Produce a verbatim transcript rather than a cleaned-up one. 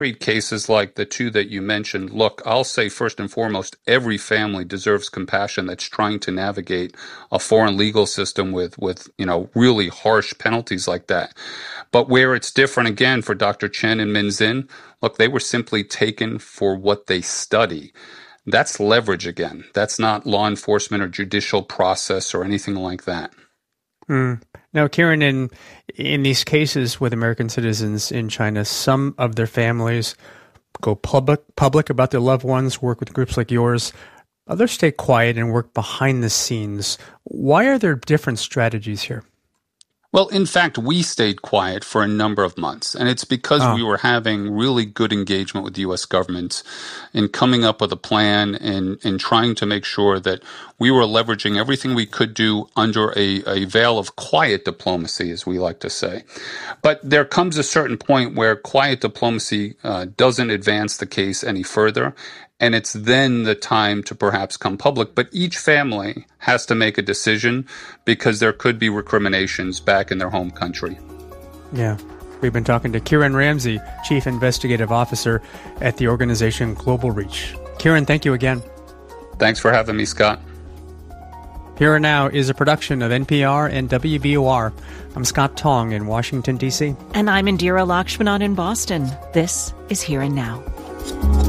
Cases like the two that you mentioned, look, I'll say first and foremost, every family deserves compassion that's trying to navigate a foreign legal system with, with, you know, really harsh penalties like that. But where it's different again for Doctor Chen and Min Zin, look, they were simply taken for what they study. That's leverage again. That's not law enforcement or judicial process or anything like that. Mm. Now, Kieran, in in these cases with American citizens in China, some of their families go public public about their loved ones, work with groups like yours. Others stay quiet and work behind the scenes. Why are there different strategies here? Well, in fact, we stayed quiet for a number of months, and it's because oh. we were having really good engagement with the U S government in coming up with a plan and, and trying to make sure that we were leveraging everything we could do under a, a veil of quiet diplomacy, as we like to say. But there comes a certain point where quiet diplomacy uh, doesn't advance the case any further, and it's then the time to perhaps come public. But each family has to make a decision because there could be recriminations back in their home country. Yeah. We've been talking to Kieran Ramsey, Chief Investigative Officer at the organization Global Reach. Kieran, thank you again. Thanks for having me, Scott. Here and Now is a production of N P R and W B O R. I'm Scott Tong in Washington, D C. And I'm Indira Lakshmanan in Boston. This is Here and Now.